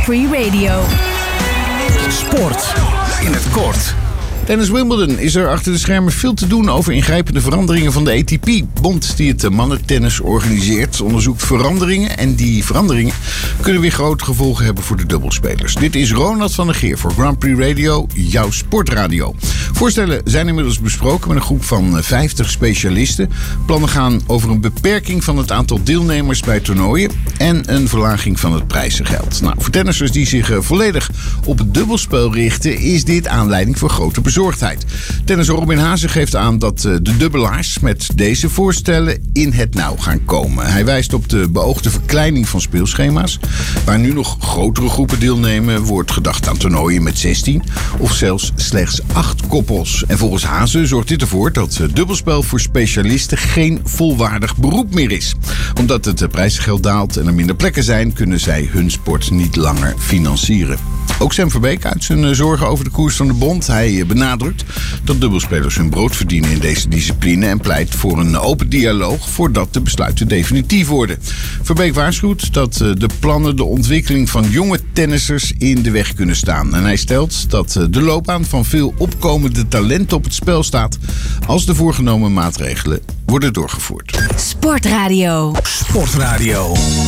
Free Radio. Sport in het kort. Tijdens Wimbledon is er achter de schermen veel te doen over ingrijpende veranderingen van de ATP-bond die het mannentennis organiseert, onderzoekt veranderingen en die veranderingen kunnen weer grote gevolgen hebben voor de dubbelspelers. Dit is Ronald van der Geer voor Grand Prix Radio, jouw sportradio. Voorstellen zijn inmiddels besproken met een groep van 50 specialisten. Plannen gaan over een beperking van het aantal deelnemers bij toernooien en een verlaging van het prijzengeld. Nou, voor tennissers die zich volledig op het dubbelspel richten, is dit aanleiding voor grote bezorgdheid. Tennisser Robin Haase geeft aan dat de dubbelaars met deze voorstellen in het nauw gaan komen. Hij wijst op de beoogde verkleining van speelschema's. Waar nu nog grotere groepen deelnemen, wordt gedacht aan toernooien met 16 of zelfs slechts 8 koppels. En volgens Haase zorgt dit ervoor dat dubbelspel voor specialisten geen volwaardig beroep meer is. Omdat het prijzengeld daalt en er minder plekken zijn, kunnen zij hun sport niet langer financieren. Ook Sam Verbeek uit zijn zorgen over de koers van de bond. Hij benadrukt dat dubbelspelers hun brood verdienen in deze discipline en pleit voor een open dialoog voordat de besluiten definitief worden. Verbeek waarschuwt dat de plannen de ontwikkeling van jonge tennissers in de weg kunnen staan. En hij stelt dat de loopbaan van veel opkomende talenten op het spel staat als de voorgenomen maatregelen worden doorgevoerd. Sportradio. Sportradio.